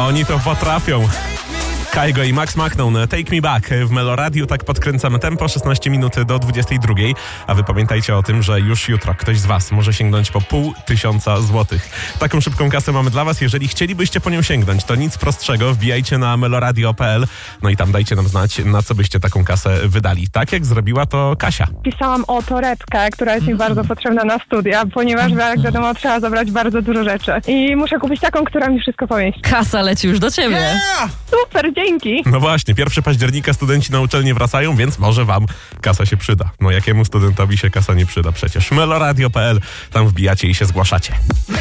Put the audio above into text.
Oni to potrafią. Kygo i Max Macnon, Take Me Back w Meloradiu. Tak podkręcamy tempo, 16 minut do 22. A wy pamiętajcie o tym, że już jutro ktoś z was może sięgnąć po 500 złotych. Taką szybką kasę mamy dla was. Jeżeli chcielibyście po nią sięgnąć, to nic prostszego. Wbijajcie na meloradio.pl, no i tam dajcie nam znać, na co byście taką kasę wydali. Tak jak zrobiła to Kasia. Pisałam o torebkę, która jest mi bardzo potrzebna na studia, ponieważ jak wiadomo trzeba zabrać bardzo dużo rzeczy. I muszę kupić taką, która mi wszystko pomieści. Kasa leci już do ciebie. Yeah! Super, dzięki! No właśnie, 1 października studenci na uczelnię wracają, więc może wam kasa się przyda. No jakiemu studentowi się kasa nie przyda przecież. meloradio.pl, tam wbijacie i się zgłaszacie.